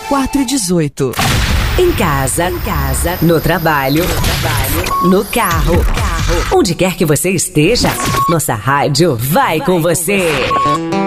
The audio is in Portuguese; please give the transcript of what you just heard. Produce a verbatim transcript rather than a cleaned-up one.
quatro dezoito. Em casa, em casa, no trabalho, no trabalho, no carro, no carro, onde quer que você esteja, nossa rádio vai com você.